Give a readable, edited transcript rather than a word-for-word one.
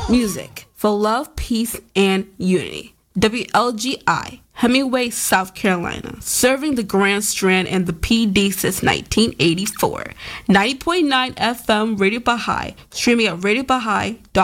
Music for love, peace, and unity. WLGI, Hemingway, South Carolina, serving the Grand Strand and the PD since 1984. 90.9 FM Radio Baha'i, streaming at radiobahai.org.